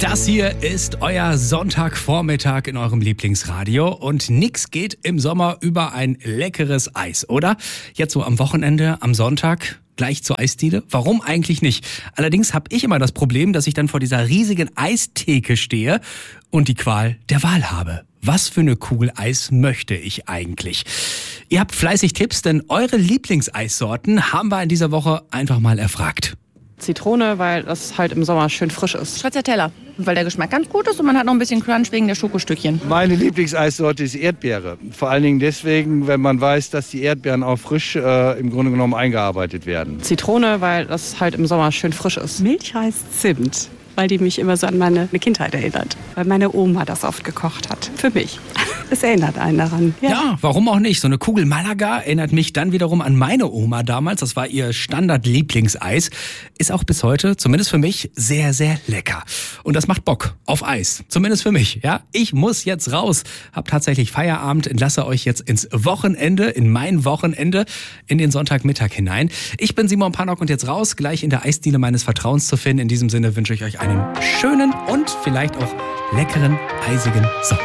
Das hier ist euer Sonntagvormittag in eurem Lieblingsradio und nix geht im Sommer über ein leckeres Eis, oder? Jetzt so am Wochenende, am Sonntag, gleich zur Eisdiele? Warum eigentlich nicht? Allerdings habe ich immer das Problem, dass ich dann vor dieser riesigen Eistheke stehe und die Qual der Wahl habe. Was für eine Kugel Eis möchte ich eigentlich? Ihr habt fleißig Tipps, denn eure Lieblingseissorten haben wir in dieser Woche einfach mal erfragt. Zitrone, weil das halt im Sommer schön frisch ist. Stracciatella, weil der Geschmack ganz gut ist und man hat noch ein bisschen Crunch wegen der Schokostückchen. Meine Lieblingseissorte ist Erdbeere. Vor allen Dingen deswegen, wenn man weiß, dass die Erdbeeren auch frisch im Grunde genommen eingearbeitet werden. Zitrone, weil das halt im Sommer schön frisch ist. Milchreis Zimt, weil die mich immer so an meine Kindheit erinnert. Weil meine Oma das oft gekocht hat. Für mich. Es erinnert einen daran. Ja, warum auch nicht? So eine Kugel Malaga erinnert mich dann wiederum an meine Oma damals. Das war ihr Standard-Lieblingseis. Ist auch bis heute, zumindest für mich, sehr, sehr lecker. Und das macht Bock auf Eis. Zumindest für mich, ja. Ich muss jetzt raus. Hab tatsächlich Feierabend, entlasse euch jetzt ins Wochenende, in mein Wochenende, in den Sonntagmittag hinein. Ich bin Simon Pannock und jetzt raus, gleich in der Eisdiele meines Vertrauens zu finden. In diesem Sinne wünsche ich euch einen schönen und vielleicht auch leckeren, eisigen Sonntag.